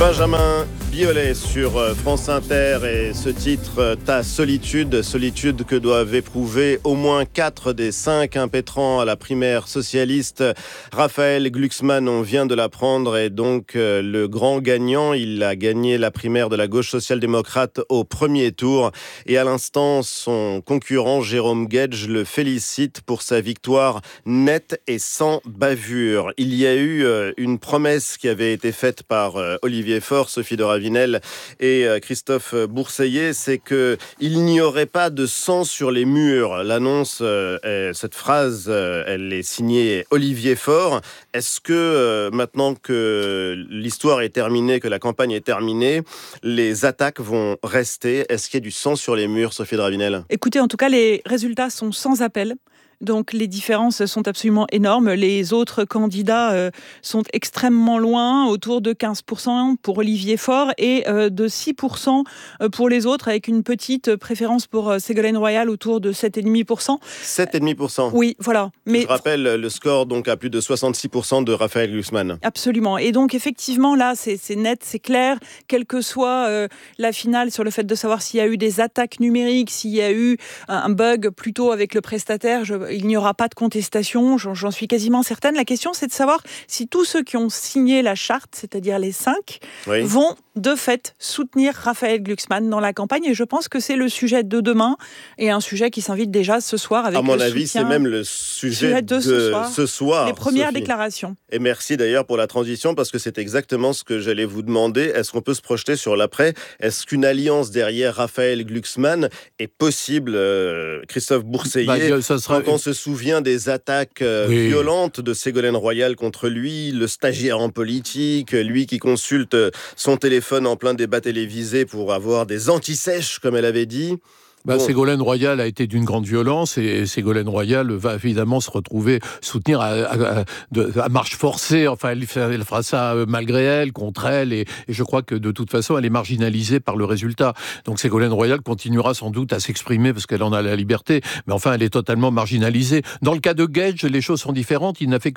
Benjamin Biolay sur France Inter et ce titre « Ta solitude », solitude que doivent éprouver au moins 4 des 5 impétrants à la primaire socialiste. Raphaël Glucksmann, on vient de l'apprendre, est donc le grand gagnant. Il a gagné la primaire de la gauche social-démocrate au premier tour et à l'instant, son concurrent Jérôme Guedj le félicite pour sa victoire nette et sans bavure. Il y a eu une promesse qui avait été faite par Olivier Faure, Sophie de Ravinel et Christophe Bourseiller, c'est qu'il n'y aurait pas de sang sur les murs. L'annonce, cette phrase, elle est signée Olivier Faure. Est-ce que maintenant que l'histoire est terminée, que la campagne est terminée, les attaques vont rester? Est-ce qu'il y a du sang sur les murs, Sophie de Ravinel? Écoutez, en tout cas, les résultats sont sans appel. Donc les différences sont absolument énormes. Les autres candidats sont extrêmement loin, autour de 15% pour Olivier Faure et de 6% pour les autres, avec une petite préférence pour Ségolène Royal autour de 7,5%. 7,5%. Oui, voilà. Mais je rappelle le score donc à plus de 66% de Raphaël Glucksmann. Absolument. Et donc effectivement là, c'est net, c'est clair, quelle que soit la finale sur le fait de savoir s'il y a eu des attaques numériques, s'il y a eu un bug plutôt avec le prestataire, il n'y aura pas de contestation, j'en suis quasiment certaine. La question, c'est de savoir si tous ceux qui ont signé la charte, c'est-à-dire les 5, vont de fait soutenir Raphaël Glucksmann dans la campagne. Et je pense que c'est le sujet de demain et un sujet qui s'invite déjà ce soir avec le soutien. À mon avis, c'est même le sujet de ce soir. Les premières Sophie. Déclarations. Et merci d'ailleurs pour la transition parce que c'est exactement ce que j'allais vous demander. Est-ce qu'on peut se projeter sur l'après? Est-ce qu'une alliance derrière Raphaël Glucksmann est possible? Christophe Bourseiller, quand on se souvient des attaques violentes de Ségolène Royal contre lui, le stagiaire en politique, lui qui consulte son téléphone en plein débat télévisé pour avoir des antisèches, comme elle avait dit. Ségolène Royal a été d'une grande violence et Ségolène Royal va évidemment se retrouver soutenir à marche forcée. Enfin, elle fera ça malgré elle, contre elle, et je crois que de toute façon, elle est marginalisée par le résultat. Donc Ségolène Royal continuera sans doute à s'exprimer parce qu'elle en a la liberté, mais enfin, elle est totalement marginalisée. Dans le cas de Guedj, les choses sont différentes. Il n'a fait que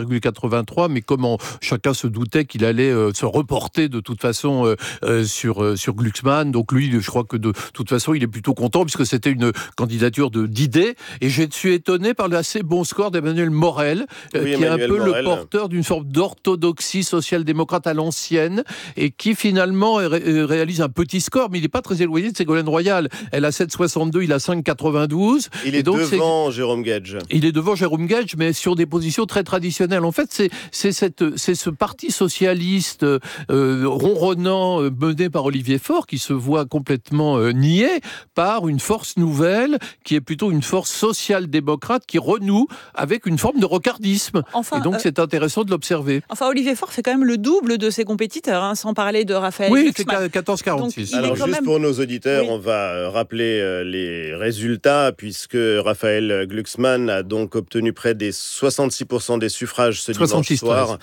5,83, mais comment chacun se doutait qu'il allait se reporter de toute façon sur Glucksmann. Donc lui, je crois que de toute façon, il est plutôt content puisque c'était une candidature d'idées. Et je suis étonné par l'assez bon score d'Emmanuel Morel, qui est un peu le porteur d'une sorte d'orthodoxie social-démocrate à l'ancienne et qui finalement réalise un petit score, mais il n'est pas très éloigné de Ségolène Royal. Elle a 7,62, il a 5,92. Il est donc devant Jérôme Guedj. Il est devant Jérôme Guedj, mais sur des positions très traditionnelles. En fait, c'est ce parti socialiste ronronnant mené par Olivier Faure qui se voit complètement nié par une force nouvelle qui est plutôt une force social-démocrate qui renoue avec une forme de rocardisme. Et donc c'est intéressant de l'observer. Enfin, Olivier Faure fait quand même le double de ses compétiteurs, sans parler de Raphaël Glucksmann. Oui, c'est 14,46. Alors juste pour nos auditeurs, on va rappeler les résultats puisque Raphaël Glucksmann a donc obtenu près des 66% des suffrages ce dimanche soir.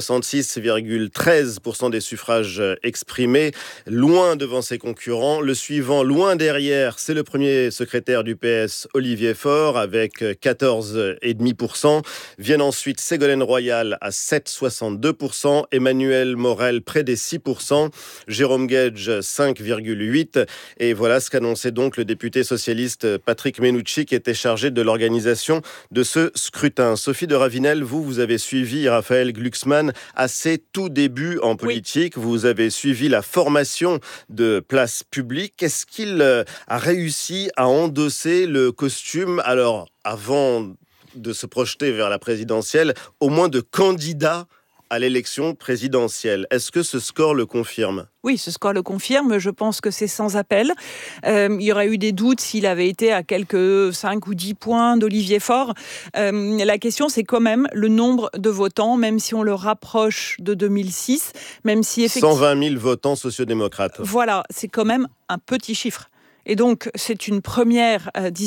66,13% des suffrages exprimés, loin devant ses concurrents. Le suivant, loin derrière, c'est le premier secrétaire du PS, Olivier Faure, avec 14,5%. Viennent ensuite Ségolène Royal à 7,62%, Emmanuel Morel près des 6%, Jérôme Guedj 5,8%. Et voilà ce qu'annonçait donc le député socialiste Patrick Menucci, qui était chargé de l'organisation de ce scrutin. Sophie de Ravinel, vous avez suivi Raphaël Glucksmann à ses tout débuts en politique. Oui. Vous avez suivi la formation de Place Publique. Est-ce qu'il a réussi à endosser le costume, alors avant de se projeter vers la présidentielle, au moins de candidat à l'élection présidentielle? Est-ce que ce score le confirme? Oui, ce score le confirme. Je pense que c'est sans appel. Il y aurait eu des doutes s'il avait été à quelques 5 ou 10 points d'Olivier Faure. La question, c'est quand même le nombre de votants, même si on le rapproche de 2006, même si effectivement... 120 000 votants sociodémocrates. Voilà, c'est quand même un petit chiffre. Et donc, c'est une première,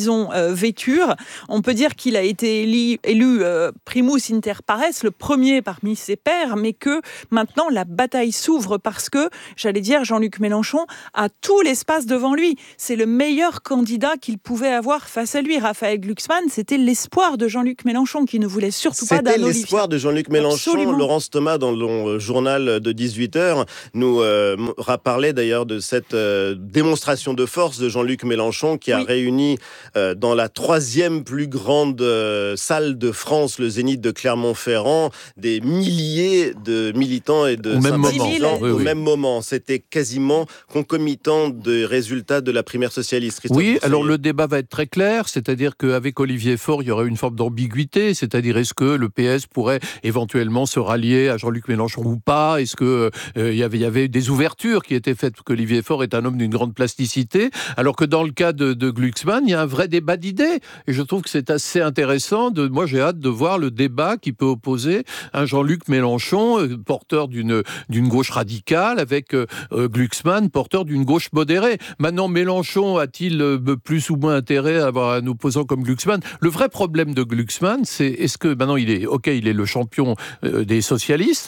vêture. On peut dire qu'il a été élu primus inter pares, le premier parmi ses pairs, mais que maintenant, la bataille s'ouvre parce que, j'allais dire, Jean-Luc Mélenchon a tout l'espace devant lui. C'est le meilleur candidat qu'il pouvait avoir face à lui. Raphaël Glucksmann, c'était l'espoir de Jean-Luc Mélenchon qui ne voulait surtout pas d'un Olivier. C'était l'espoir de Jean-Luc Mélenchon. Absolument. Laurence Thomas, dans le journal de 18h, nous parlait d'ailleurs de cette démonstration de force de Jean-Luc Mélenchon qui a réuni dans la 3e plus grande salle de France, le Zénith de Clermont-Ferrand, des milliers de militants et de sympathisants au même moment. C'était quasiment concomitant des résultats de la primaire socialiste. Christophe oui, Boursier. alors le débat va être très clair, c'est-à-dire qu'avec Olivier Faure, il y aurait une forme d'ambiguïté, c'est-à-dire est-ce que le PS pourrait éventuellement se rallier à Jean-Luc Mélenchon ou pas, est-ce que il y avait des ouvertures qui étaient faites, parce qu'Olivier Faure est un homme d'une grande plasticité, alors que dans le cas de Glucksmann, il y a un vrai débat d'idées. Et je trouve que c'est assez intéressant. Moi, j'ai hâte de voir le débat qui peut opposer un Jean-Luc Mélenchon, porteur d'une gauche radicale, avec Glucksmann, porteur d'une gauche modérée. Maintenant, Mélenchon a-t-il plus ou moins intérêt à avoir un opposant comme Glucksmann ? Le vrai problème de Glucksmann, c'est est-ce que maintenant il est le champion des socialistes,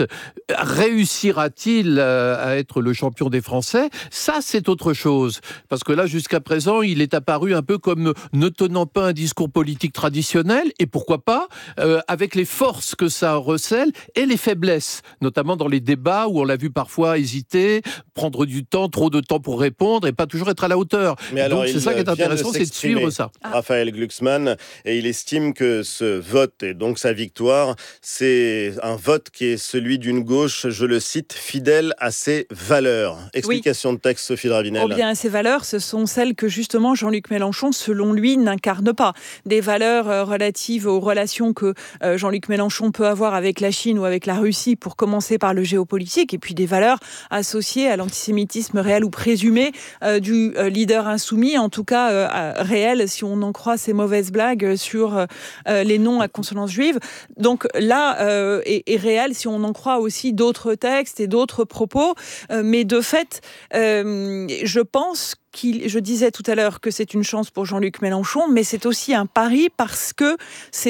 réussira-t-il à être le champion des Français ? Ça, c'est autre chose. Parce que là, jusqu'à présent, il est apparu un peu comme ne tenant pas un discours politique traditionnel, et pourquoi pas, avec les forces que ça recèle et les faiblesses, notamment dans les débats où on l'a vu parfois hésiter, prendre du temps, trop de temps pour répondre et pas toujours être à la hauteur. Donc c'est ça qui est intéressant, c'est de suivre ça. Raphaël Glucksmann, et il estime que ce vote et donc sa victoire, c'est un vote qui est celui d'une gauche, je le cite, fidèle à ses valeurs. Explication de texte, Sophie Dravinel. Oh bien, ces valeurs, ce sont celles que justement Jean-Luc Mélenchon, selon lui, n'incarne pas. Des valeurs relatives aux relations que Jean-Luc Mélenchon peut avoir avec la Chine ou avec la Russie, pour commencer par le géopolitique, et puis des valeurs associées à l'antisémitisme réel ou présumé du leader insoumis, en tout cas réel, si on en croit ces mauvaises blagues sur les noms à consonance juive. Donc là, est réel si on en croit aussi d'autres textes et d'autres propos. Mais de fait, je pense je disais tout à l'heure que c'est une chance pour Jean-Luc Mélenchon, mais c'est aussi un pari parce que ces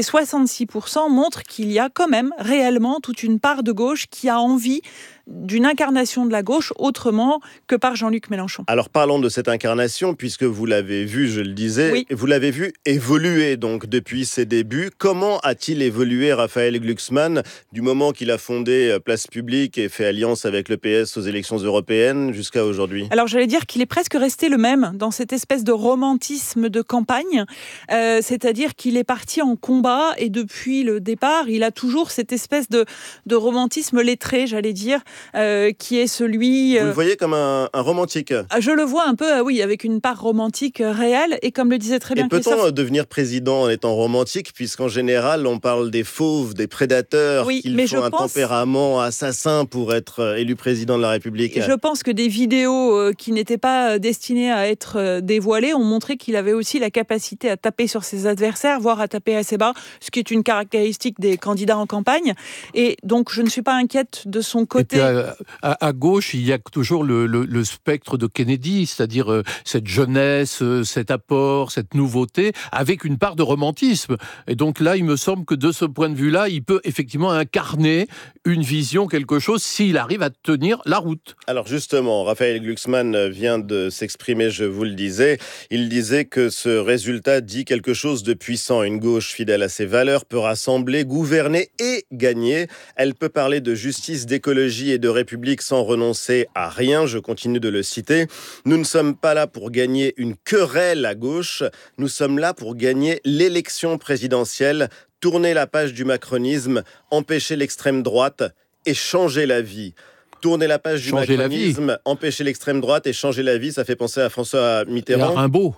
66% montrent qu'il y a quand même réellement toute une part de gauche qui a envie d'une incarnation de la gauche autrement que par Jean-Luc Mélenchon. Alors parlons de cette incarnation, puisque vous l'avez vu, je le disais, vous l'avez vu évoluer donc depuis ses débuts. Comment a-t-il évolué Raphaël Glucksmann du moment qu'il a fondé Place Publique et fait alliance avec le PS aux élections européennes jusqu'à aujourd'hui ? Alors j'allais dire qu'il est presque resté le même dans cette espèce de romantisme de campagne, c'est-à-dire qu'il est parti en combat et depuis le départ, il a toujours cette espèce de romantisme lettré, j'allais dire, qui est celui... Vous le voyez comme un romantique ? Je le vois un peu, oui, avec une part romantique réelle, et comme le disait très bien Christophe... Et peut-on devenir président en étant romantique, puisqu'en général, on parle des fauves, des prédateurs, qu'il faut un tempérament assassin pour être élu président de la République ? Je pense que des vidéos qui n'étaient pas destinées à être dévoilées ont montré qu'il avait aussi la capacité à taper sur ses adversaires, voire à taper assez bas, ce qui est une caractéristique des candidats en campagne. Et donc, je ne suis pas inquiète de son côté... À gauche, il y a toujours le spectre de Kennedy, c'est-à-dire cette jeunesse, cet apport, cette nouveauté, avec une part de romantisme. Et donc là, il me semble que de ce point de vue-là, il peut effectivement incarner une vision, quelque chose, s'il arrive à tenir la route. Alors justement, Raphaël Glucksmann vient de s'exprimer, je vous le disais. Il disait que ce résultat dit quelque chose de puissant. Une gauche fidèle à ses valeurs peut rassembler, gouverner et gagner. Elle peut parler de justice, d'écologie et de République sans renoncer à rien, je continue de le citer. Nous ne sommes pas là pour gagner une querelle à gauche, nous sommes là pour gagner l'élection présidentielle, tourner la page du macronisme, empêcher l'extrême droite et changer la vie. Tourner la page du macronisme, empêcher l'extrême droite et changer la vie, ça fait penser à François Mitterrand. Et à Rimbaud.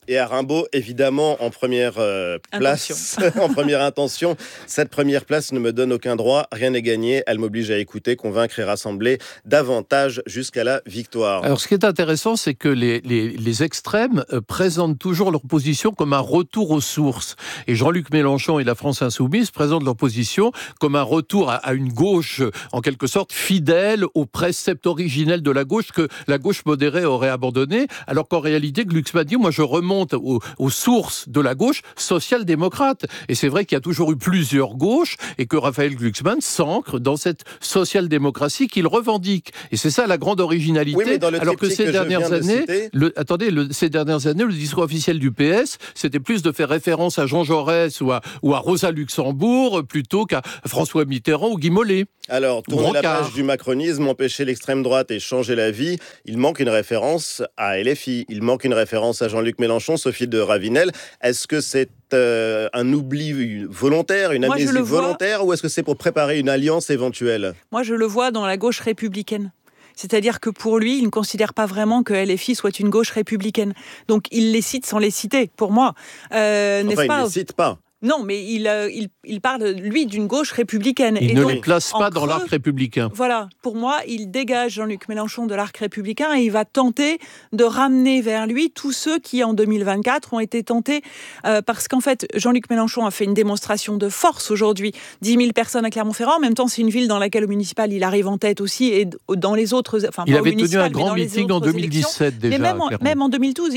Et à Rimbaud, évidemment, en première place, en première intention. Cette première place ne me donne aucun droit, rien n'est gagné. Elle m'oblige à écouter, convaincre et rassembler davantage jusqu'à la victoire. Alors, ce qui est intéressant, c'est que les extrêmes présentent toujours leur position comme un retour aux sources. Et Jean-Luc Mélenchon et la France Insoumise présentent leur position comme un retour à une gauche, en quelque sorte, fidèle aux préceptes originels de la gauche que la gauche modérée aurait abandonné, alors qu'en réalité, Glucksmann dit, moi je remonte aux sources de la gauche social-démocrate. Et c'est vrai qu'il y a toujours eu plusieurs gauches et que Raphaël Glucksmann s'ancre dans cette social-démocratie qu'il revendique. Et c'est ça la grande originalité. Oui, mais dans le alors que ces dernières années, ces dernières années, le discours officiel du PS, c'était plus de faire référence à Jean Jaurès ou à Rosa Luxembourg plutôt qu'à François Mitterrand ou Guy Mollet. Alors, tourner la page du macronisme, empêcher l'extrême droite et changer la vie, il manque une référence à LFI, il manque une référence à Jean-Luc Mélenchon, Sophie de Ravinel. Est-ce que c'est un oubli volontaire, une amnésie volontaire, ou est-ce que c'est pour préparer une alliance éventuelle ? Moi, je le vois dans la gauche républicaine. C'est-à-dire que pour lui, il ne considère pas vraiment que LFI soit une gauche républicaine. Donc, il les cite sans les citer, pour moi. N'est-ce pas ? Il ne les cite pas. Non, mais il parle, lui, d'une gauche républicaine. Il ne les place pas dans l'arc républicain. Voilà, pour moi, il dégage Jean-Luc Mélenchon de l'arc républicain et il va tenter de ramener vers lui tous ceux qui, en 2024, ont été tentés. Parce qu'en fait, Jean-Luc Mélenchon a fait une démonstration de force aujourd'hui. 10 000 personnes à Clermont-Ferrand. En même temps, c'est une ville dans laquelle, au municipal, il arrive en tête aussi. Et dans les autres... Enfin, il avait tenu un grand meeting en 2017 déjà. Mais même en 2012,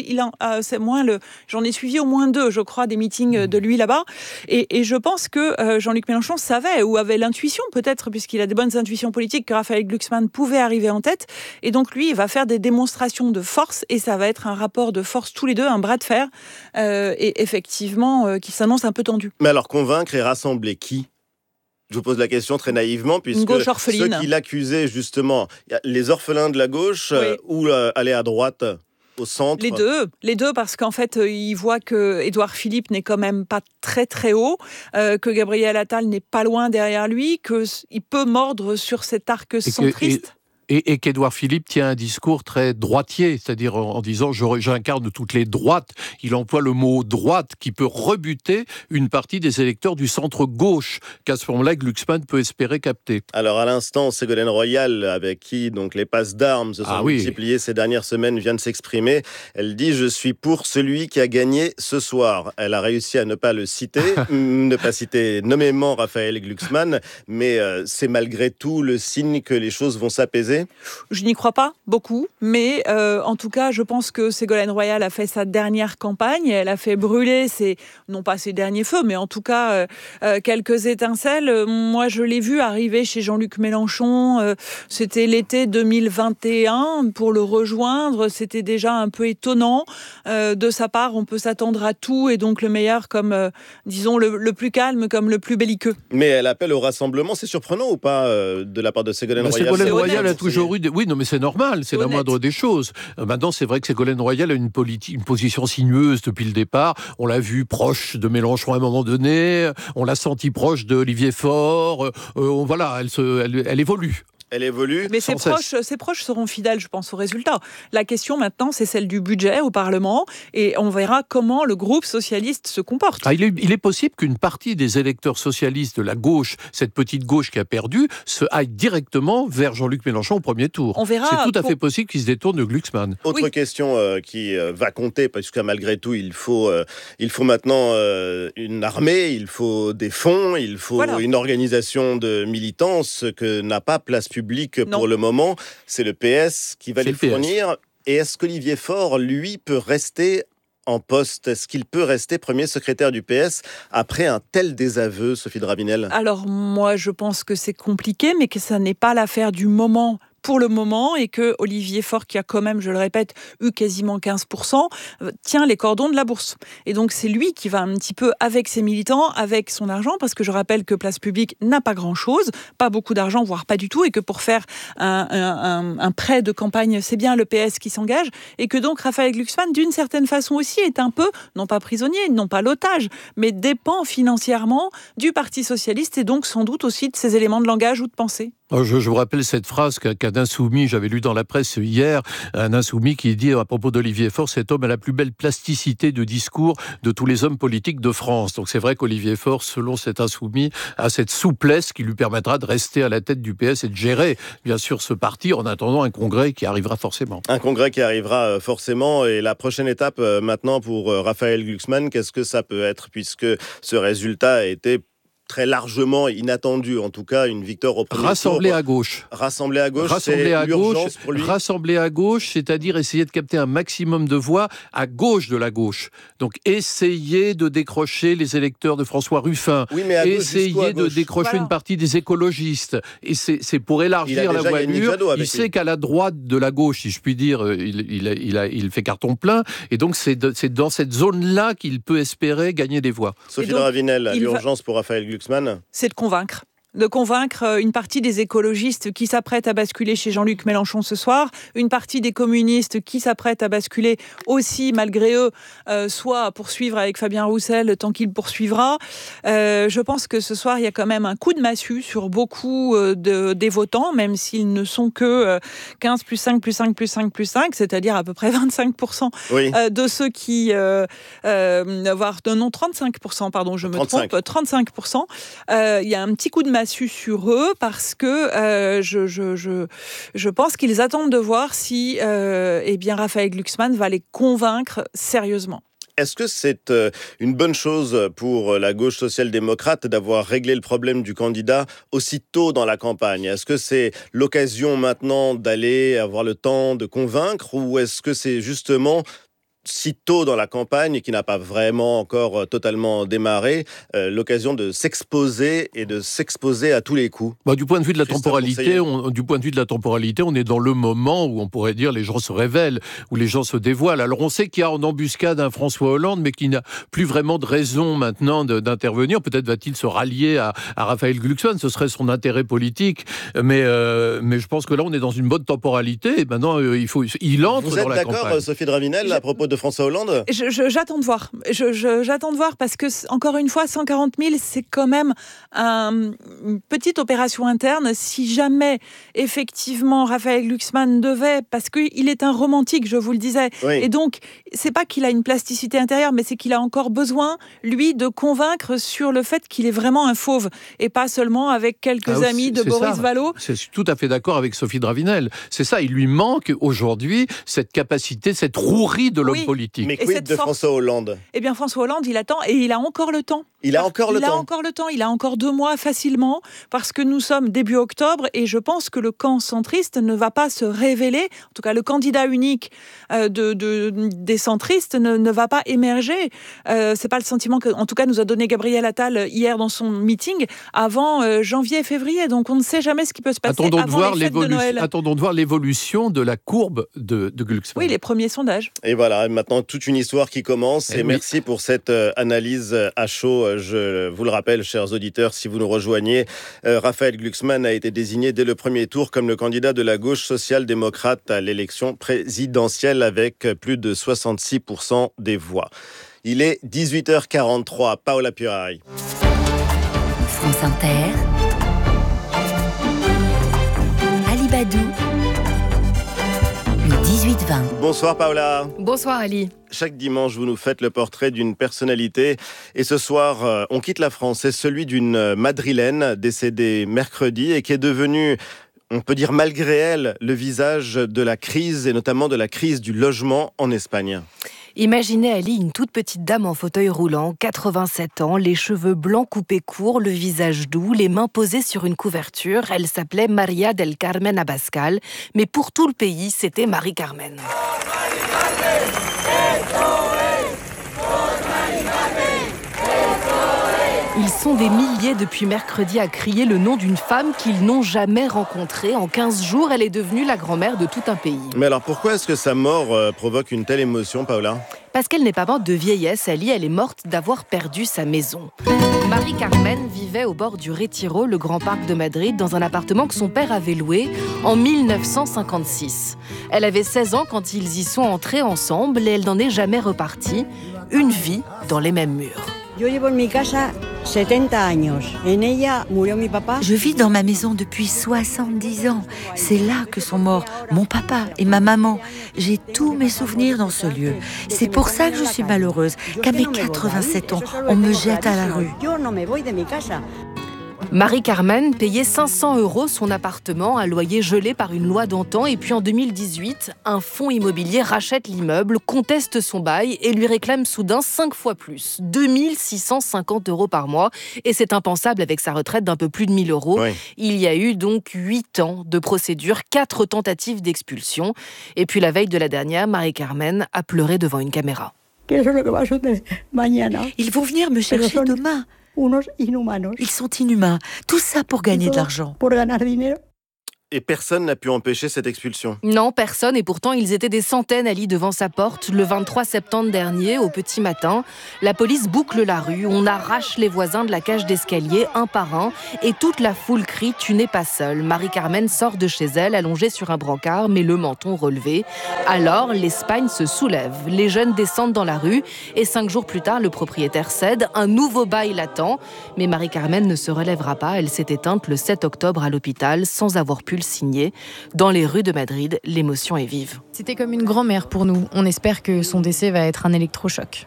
j'en ai suivi au moins 2, je crois, des meetings de lui là-bas. Et je pense que Jean-Luc Mélenchon savait ou avait l'intuition, peut-être, puisqu'il a des bonnes intuitions politiques, que Raphaël Glucksmann pouvait arriver en tête. Et donc, lui, il va faire des démonstrations de force et ça va être un rapport de force tous les deux, un bras de fer, et effectivement, qui s'annonce un peu tendu. Mais alors, convaincre et rassembler qui ? Je vous pose la question très naïvement, puisque ceux qui l'accusaient, justement, les orphelins de la gauche ou aller à droite au centre. Les deux, parce qu'en fait, il voit que Édouard Philippe n'est quand même pas très très haut, que Gabriel Attal n'est pas loin derrière lui, qu'il peut mordre sur cet arc centriste. Et qu'Édouard Philippe tient un discours très droitier, c'est-à-dire en disant « j'incarne toutes les droites ». Il emploie le mot « droite » qui peut rebuter une partie des électeurs du centre-gauche, qu'à ce moment-là, Glucksmann peut espérer capter. Alors à l'instant, Ségolène Royal, avec qui donc, les passes d'armes se sont multipliées ces dernières semaines, vient de s'exprimer. Elle dit « Je suis pour celui qui a gagné ce soir ». Elle a réussi à ne pas le citer, ne pas citer nommément Raphaël Glucksmann, mais c'est malgré tout le signe que les choses vont s'apaiser. Je n'y crois pas beaucoup, mais en tout cas, je pense que Ségolène Royal a fait sa dernière campagne. Elle a fait brûler non pas ses derniers feux, mais en tout cas quelques étincelles. Moi, je l'ai vu arriver chez Jean-Luc Mélenchon. C'était l'été 2021 pour le rejoindre. C'était déjà un peu étonnant de sa part. On peut s'attendre à tout et donc le meilleur comme, disons, le plus calme comme le plus belliqueux. Mais elle appelle au rassemblement. C'est surprenant ou pas de la part de Ségolène Royal ? Ségolène Royal a toujours eu... Oui, non, mais c'est normal, c'est la moindre des choses. Maintenant, c'est vrai que Ségolène Royal a une position sinueuse depuis le départ. On l'a vu proche de Mélenchon à un moment donné, on l'a senti proche d'Olivier Faure. Voilà, elle évolue. Elle évolue. Mais ses proches seront fidèles, je pense, au résultat. La question maintenant, c'est celle du budget au Parlement et on verra comment le groupe socialiste se comporte. Il est possible qu'une partie des électeurs socialistes de la gauche, cette petite gauche qui a perdu, se aille directement vers Jean-Luc Mélenchon au premier tour. On verra. C'est tout à fait possible qu'il se détourne de Glucksmann. Autre question qui va compter, parce que malgré tout, il faut maintenant une armée, il faut des fonds, il faut une organisation de militants, ce que n'a pas Place Publique pour le moment. C'est le PS qui va les fournir. Et est-ce qu'Olivier Faure, lui, peut rester en poste? Est-ce qu'il peut rester premier secrétaire du PS après un tel désaveu, Sophie de Ravinel ? Alors, moi, je pense que c'est compliqué, mais que ça n'est pas l'affaire du moment pour le moment et que Olivier Faure, qui a quand même, je le répète, eu quasiment 15%, tient les cordons de la bourse. Et donc, c'est lui qui va un petit peu avec ses militants, avec son argent, parce que je rappelle que Place Publique n'a pas grand-chose, pas beaucoup d'argent, voire pas du tout, et que pour faire un prêt de campagne, c'est bien le PS qui s'engage, et que donc Raphaël Glucksmann, d'une certaine façon aussi, est un peu, non pas prisonnier, non pas l'otage, mais dépend financièrement du Parti Socialiste et donc sans doute aussi de ses éléments de langage ou de pensée. Je vous rappelle cette phrase qu'un insoumis, j'avais lu dans la presse hier, un insoumis qui dit à propos d'Olivier Faure, cet homme a la plus belle plasticité de discours de tous les hommes politiques de France. Donc c'est vrai qu'Olivier Faure, selon cet insoumis, a cette souplesse qui lui permettra de rester à la tête du PS et de gérer, bien sûr, ce parti en attendant un congrès qui arrivera forcément. Un congrès qui arrivera forcément. Et la prochaine étape maintenant pour Raphaël Glucksmann, qu'est-ce que ça peut être, puisque ce résultat a été très largement inattendu, en tout cas une victoire au premier tour. Rassembler à gauche, c'est l'urgence pour lui. Rassembler à gauche, c'est-à-dire essayer de capter un maximum de voix à gauche de la gauche. Donc essayer de décrocher les électeurs de François Ruffin, essayer de décrocher une partie des écologistes. Et c'est pour élargir la voilure. Il sait qu'à la droite de la gauche, si je puis dire, il fait carton plein. Et donc c'est dans cette zone-là qu'il peut espérer gagner des voix. Sophie de Ravinel, l'urgence pour Raphaël Glucksmann, c'est de convaincre une partie des écologistes qui s'apprêtent à basculer chez Jean-Luc Mélenchon ce soir, une partie des communistes qui s'apprêtent à basculer aussi, malgré eux, soit à poursuivre avec Fabien Roussel tant qu'il poursuivra. Je pense que ce soir, il y a quand même un coup de massue sur beaucoup des votants, même s'ils ne sont que 15 plus 5 plus 5 plus 5 plus 5, c'est-à-dire à peu près 25% de ceux qui... non, 35%, pardon, je me trompe, 35%. Il y a un petit coup de massue sur eux parce que je pense qu'ils attendent de voir si Raphaël Glucksmann va les convaincre sérieusement. Est-ce que c'est une bonne chose pour la gauche social-démocrate d'avoir réglé le problème du candidat aussitôt dans la campagne ? Est-ce que c'est l'occasion maintenant d'aller avoir le temps de convaincre, ou est-ce que c'est justement si tôt dans la campagne, qui n'a pas vraiment encore totalement démarré, l'occasion de s'exposer à tous les coups? Du point de vue de la temporalité, on est dans le moment où on pourrait dire les gens se révèlent, où les gens se dévoilent. Alors on sait qu'il y a en embuscade un François Hollande, mais qui n'a plus vraiment de raison maintenant d'intervenir. Peut-être va-t-il se rallier à Raphaël Glucksmann, ce serait son intérêt politique. Mais je pense que là, on est dans une bonne temporalité. Et maintenant, il entre dans la campagne. Vous êtes d'accord, Sophie de Ravinel, à propos de François Hollande? J'attends de voir. J'attends de voir parce que, encore une fois, 140 000, c'est quand même une petite opération interne. Si jamais, effectivement, Raphaël Glucksmann devait, parce qu'il est un romantique, je vous le disais, et donc, c'est pas qu'il a une plasticité intérieure, mais c'est qu'il a encore besoin, lui, de convaincre sur le fait qu'il est vraiment un fauve, et pas seulement avec quelques amis de Boris Vallaud. Je suis tout à fait d'accord avec Sophie de Ravinel. C'est ça, il lui manque aujourd'hui cette capacité, cette rouerie de l'homme politique. Mais quid de François Hollande? Eh bien, François Hollande, il attend, et il a encore le temps. Il a encore 2 mois facilement, parce que nous sommes début octobre, et je pense que le camp centriste ne va pas se révéler, en tout cas le candidat unique des centristes ne va pas émerger. C'est pas le sentiment que, en tout cas, nous a donné Gabriel Attal hier dans son meeting, avant janvier et février. Donc on ne sait jamais ce qui peut se passer avant les fêtes de Noël. Attendons de voir l'évolution de la courbe de Glucksmann. Oui, les premiers sondages. Et voilà, maintenant toute une histoire qui commence. Et merci pour cette analyse à chaud. Je vous le rappelle, chers auditeurs, si vous nous rejoignez, Raphaël Glucksmann a été désigné dès le premier tour comme le candidat de la gauche social-démocrate à l'élection présidentielle avec plus de 66% des voix. Il est 18h43. Paola Piorai. France Inter. Ali Badou. Le 18-20. Bonsoir Paola. Bonsoir Ali. Chaque dimanche, vous nous faites le portrait d'une personnalité. Et ce soir, on quitte la France. C'est celui d'une Madrilène décédée mercredi et qui est devenue, on peut dire malgré elle, le visage de la crise et notamment de la crise du logement en Espagne. Imaginez Ali, une toute petite dame en fauteuil roulant, 87 ans, les cheveux blancs coupés courts, le visage doux, les mains posées sur une couverture. Elle s'appelait María del Carmen Abascal, mais pour tout le pays, c'était Marie Carmen. Ils sont des milliers depuis mercredi à crier le nom d'une femme qu'ils n'ont jamais rencontrée. En 15 jours, elle est devenue la grand-mère de tout un pays. Mais alors pourquoi est-ce que sa mort provoque une telle émotion, Paola ? Parce qu'elle n'est pas morte de vieillesse, Ali, elle est morte d'avoir perdu sa maison. Marie Carmen vivait au bord du Retiro, le grand parc de Madrid, dans un appartement que son père avait loué en 1956. Elle avait 16 ans quand ils y sont entrés ensemble et elle n'en est jamais repartie. Une vie dans les mêmes murs. Yo llevo en mi casa Je vis dans ma maison depuis 70 ans. C'est là que sont morts mon papa et ma maman. J'ai tous mes souvenirs dans ce lieu. C'est pour ça que je suis malheureuse, qu'à mes 87 ans, on me jette à la rue. Marie-Carmen payait 500 € son appartement, un loyer gelé par une loi d'antan. Et puis en 2018, un fonds immobilier rachète l'immeuble, conteste son bail et lui réclame soudain 5 fois plus, 2650 € par mois. Et c'est impensable avec sa retraite d'un peu plus de 1000 €. Oui. Il y a eu donc 8 ans de procédure, 4 tentatives d'expulsion. Et puis la veille de la dernière, Marie-Carmen a pleuré devant une caméra. Ils vont venir me chercher demain. Ils sont inhumains. Tout ça pour gagner de l'argent. Et personne n'a pu empêcher cette expulsion. Non, personne. Et pourtant, ils étaient des centaines à lit devant sa porte. Le 23 septembre dernier, au petit matin, la police boucle la rue. On arrache les voisins de la cage d'escalier, un par un. Et toute la foule crie « Tu n'es pas seule ». Marie-Carmen sort de chez elle, allongée sur un brancard, mais le menton relevé. Alors, l'Espagne se soulève. Les jeunes descendent dans la rue. Et 5 jours plus tard, le propriétaire cède. Un nouveau bail l'attend. Mais Marie-Carmen ne se relèvera pas. Elle s'est éteinte le 7 octobre à l'hôpital, sans avoir pu le signer. Dans les rues de Madrid, l'émotion est vive. C'était comme une grand-mère pour nous. On espère que son décès va être un électrochoc.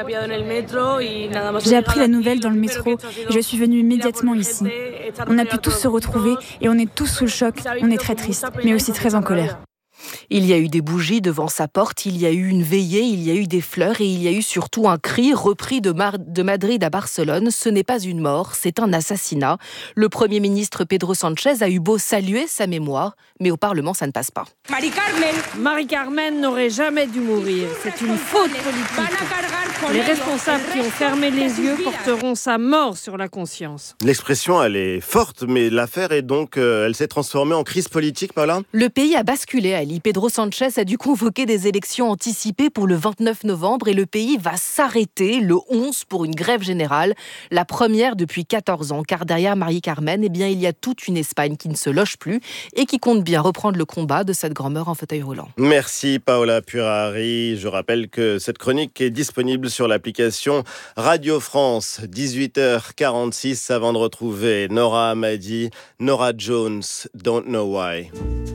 J'ai appris la nouvelle dans le métro et je suis venue immédiatement ici. On a pu tous se retrouver et on est tous sous le choc. On est très tristes, mais aussi très en colère. Il y a eu des bougies devant sa porte, il y a eu une veillée, il y a eu des fleurs et il y a eu surtout un cri repris de Madrid à Barcelone. Ce n'est pas une mort, c'est un assassinat. Le Premier ministre Pedro Sánchez a eu beau saluer sa mémoire, mais au Parlement, ça ne passe pas. Marie-Carmen n'aurait jamais dû mourir. C'est une faute politique. Les responsables qui ont fermé les yeux porteront sa mort sur la conscience. L'expression, elle est forte, mais l'affaire est donc... elle s'est transformée en crise politique, Paula ? Le pays a basculé, Ali. Pedro Sánchez a dû convoquer des élections anticipées pour le 29 novembre et le pays va s'arrêter le 11 pour une grève générale, la première depuis 14 ans. Car derrière Marie-Carmen, il y a toute une Espagne qui ne se loge plus et qui compte bien reprendre le combat de cette grand-mère en fauteuil roulant. Merci Paola Purari. Je rappelle que cette chronique est disponible sur l'application Radio France, 18h46, avant de retrouver Nora Hamadi, Nora Jones, Don't Know Why.